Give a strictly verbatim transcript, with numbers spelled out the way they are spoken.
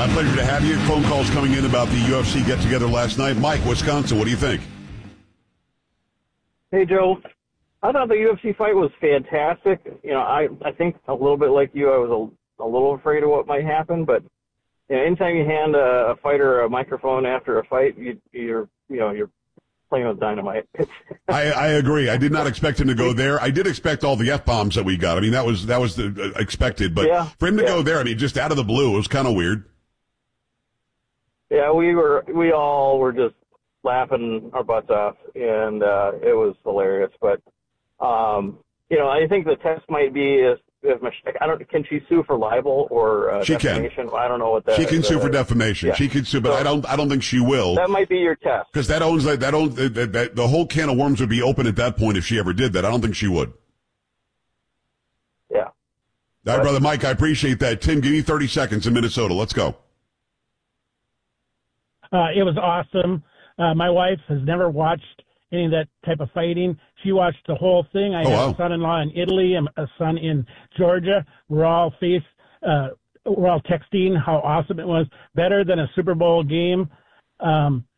My pleasure to have you. Phone calls coming in about the U F C get-together last night. Mike, Wisconsin, what do you think? Hey, Joe. I thought the U F C fight was fantastic. You know, I, I think a little bit like you, I was a, a little afraid of what might happen, but you know, anytime you hand a, a fighter a microphone after a fight, you, you're, you know, you're playing with dynamite. I, I agree. I did not expect him to go there. I did expect all the F-bombs that we got. I mean, that was, that was the, uh, expected, but yeah, for him to yeah. go there, I mean, just out of the blue, it was kind of weird. Yeah, we were, we all were just laughing our butts off, and uh, it was hilarious. But, um, you know, I think the test might be if, if Mich- I don't, can she sue for libel or uh, she defamation? Can. I don't know what that. She can the, sue for defamation. Yeah. She can sue, but so, I don't. I don't think she will. That might be your test because that owns that. That owns that, that, that. The whole can of worms would be open at that point if she ever did that. I don't think she would. Yeah. All right, brother Mike. I appreciate that. Tim, give me thirty seconds in Minnesota. Let's go. Uh, it was awesome. Uh, my wife has never watched any of that type of fighting. She watched the whole thing. I oh, have wow. a son-in-law in Italy and a son in Georgia. We're all face, uh, we're all texting how awesome it was. Better than a Super Bowl game. Um,